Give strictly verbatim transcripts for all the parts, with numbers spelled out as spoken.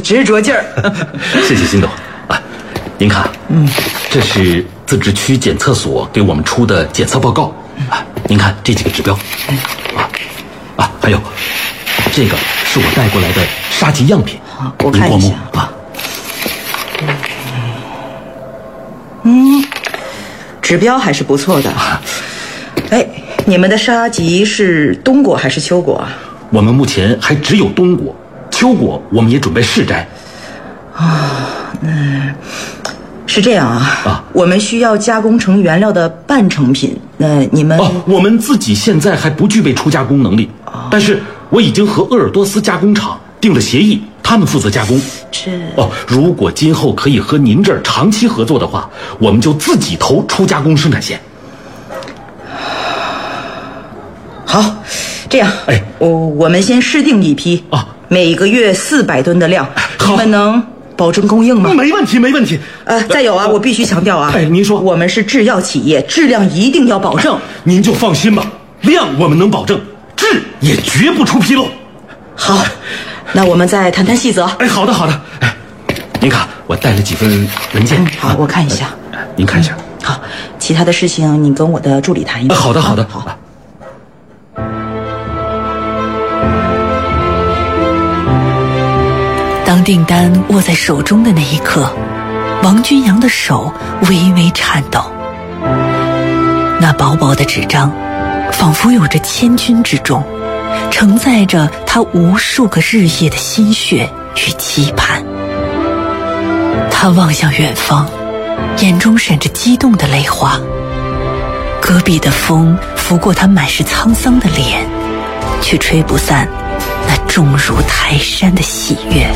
执着劲儿。 谢谢辛董啊，您看，嗯，这是自治区检测所给我们出的检测报告啊，您看这几个指标，啊啊，还有这个是我带过来的沙棘样品， 我看一下啊。 嗯，指标还是不错的。哎，你们的沙棘是冬果还是秋果啊？ 我们目前还只有冬果，秋果我们也准备试摘。 啊，嗯，是这样啊。 啊， 我们需要加工成原料的半成品。那你们？ 哦，我们自己现在还不具备初加工能力，哦、但是我已经和鄂尔多斯加工厂订了协议，他们负责加工。 这哦，如果今后可以和您这儿长期合作的话，我们就自己投初加工生产线。 好，这样， 哎， 我我们先试定一批啊， 每个月四百吨的量， 好， 你们能保证供应吗？ 没问题，没问题。 呃，再有啊，我必须强调啊， 哎，您说， 我们是制药企业，质量一定要保证。 您就放心吧，量我们能保证，质也绝不出纰漏。 好，那我们再谈谈细则。 哎，好的，好的。哎，您看，我带了几份文件。 嗯、好，我看一下。 您看一下。 嗯、好，其他的事情你跟我的助理谈一谈。 啊、好的，好的， 好。好当订单握在手中的那一刻，王君阳的手微微颤抖。那薄薄的纸张，仿佛有着千钧之重，承载着他无数个日夜的心血与期盼。他望向远方，眼中闪着激动的泪花。隔壁的风拂过他满是沧桑的脸，却吹不散那重如泰山的喜悦。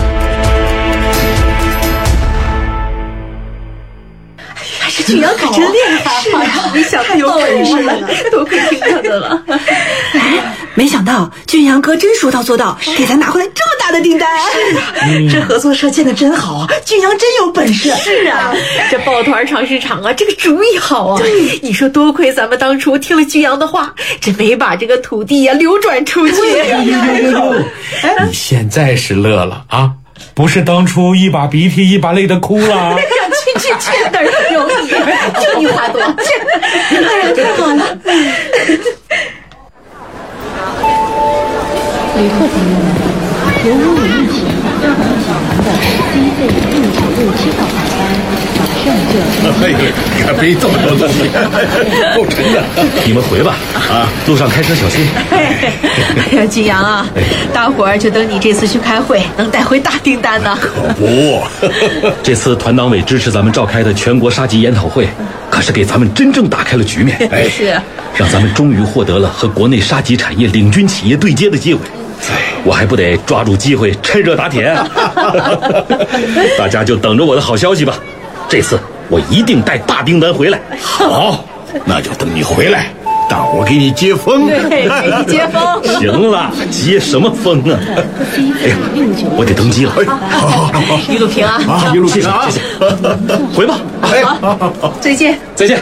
俊阳可真厉害，是啊，没想到有本事了，多亏听他的了。 没想到俊阳哥真说到做到，给咱拿回来这么大的订单。 是啊，嗯、这合作社建的真好啊，俊阳真有本事。 是啊，这抱团尝市场啊，这个主意好啊。对，你说多亏咱们当初听了俊阳的话，这没把这个土地呀、啊、流转出去。 哎呦呦呦！哎，你现在是乐了啊？不是当初一把鼻涕一把泪的哭了。 去去去，哪儿都有你，就你话多。哎呀，太好了！ 旅客朋友们，由于疫情，日本小航的 C Z 六九六七号航班马上就要。 哎呦，可背这么多东西，够沉的。 你们回吧，啊，路上开车小心。 哎呀，金阳啊，大伙儿就等你这次去开会，能带回大订单呢。 可不， 这次团党委支持咱们召开的全国沙棘研讨会，可是给咱们真正打开了局面。 哎，是， 让咱们终于获得了和国内沙棘产业领军企业对接的机会。我还不得抓住机会趁热打铁。大家就等着我的好消息吧，这次我一定带大订单回来。 好，那就等你回来，大伙给你接风。 对，给你接风。 行了，接什么风啊？哎呀，我得登机了。 好好好， 一路平安啊，一路平安， 谢谢。回吧。 哎， 好，再见， 再见。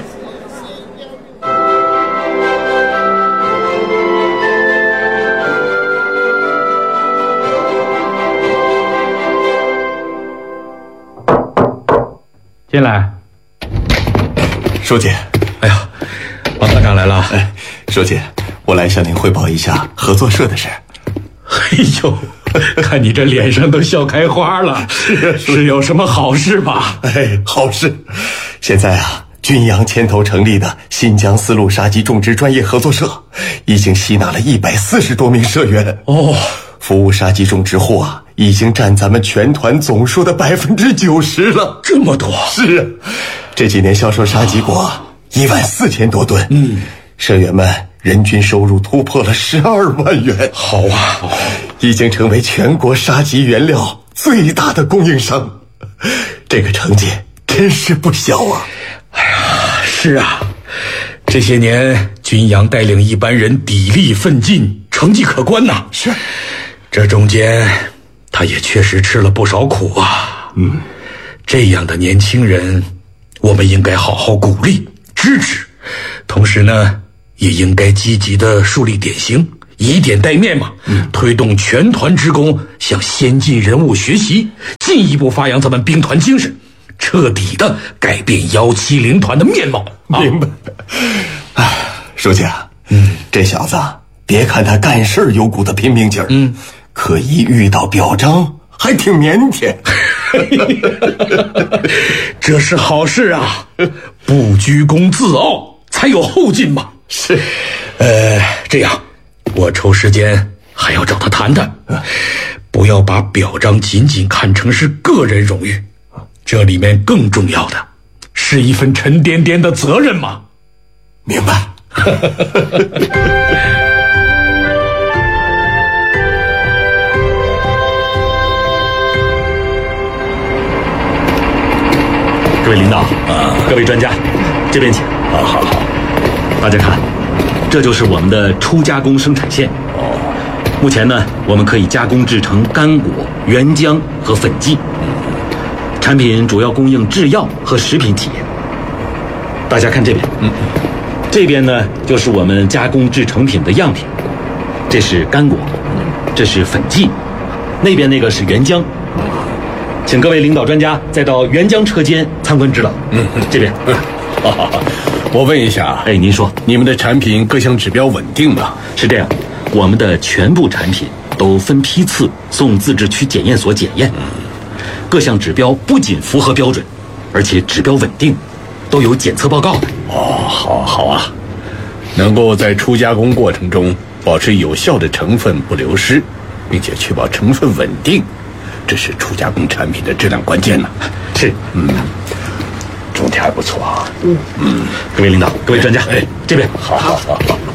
进来。 书记。 哎呀，王科长来了。 哎，书记，我来向您汇报一下合作社的事。 哎呦，看你这脸上都笑开花了，是是有什么好事吧？ 哎，好事！现在啊，君阳牵头成立的新疆丝路沙棘种植专业合作社，已经吸纳了一百四十多名社员。 哦， 服务沙棘种植户啊，已经占咱们全团总数的百分之九十了。 这么多？ 是啊，这几年销售沙棘果一万四千多吨。嗯，社员们人均收入突破了十二万元。 好啊， 已经成为全国沙棘原料最大的供应商。这个成绩真是不小啊！ 哎呀，是啊，这些年君阳带领一班人砥砺奋进，成绩可观呐。 是， 这中间他也确实吃了不少苦啊。 嗯， 这样的年轻人，我们应该好好鼓励支持，同时呢，也应该积极的树立典型， 以点带面嘛，嗯、推动全团职工向先进人物学习，进一步发扬咱们兵团精神，彻底的改变幺七零团的面貌。啊、 明白。哎，书记啊，嗯，这小子别看他干事有股子拼命劲儿，嗯，可一遇到表彰还挺腼腆。 这是好事啊，不居功自傲才有后劲嘛。 是， 呃，这样我抽时间还要找他谈谈，不要把表彰仅仅看成是个人荣誉，这里面更重要的是一份沉甸甸的责任嘛。 明白。 各位领导啊，各位专家，这边请。 好好好， 大家看，这就是我们的初加工生产线。哦，目前呢，我们可以加工制成干果、原浆和粉剂，产品主要供应制药和食品企业。大家看这边，嗯，这边呢就是我们加工制成品的样品，这是干果，这是粉剂，那边那个是原浆。请各位领导专家再到原浆车间参观指导。嗯，这边。嗯， 好好好，我问一下， 哎，您说， 你们的产品各项指标稳定吗？ 是这样，我们的全部产品都分批次送自治区检验所检验，各项指标不仅符合标准，而且指标稳定，都有检测报告的。 哦，好好啊，能够在初加工过程中保持有效的成分不流失，并且确保成分稳定，这是初加工产品的质量关键呢。 是， 嗯，整体还不错啊。 嗯嗯，各位领导，各位专家，哎，这边， 好好好好。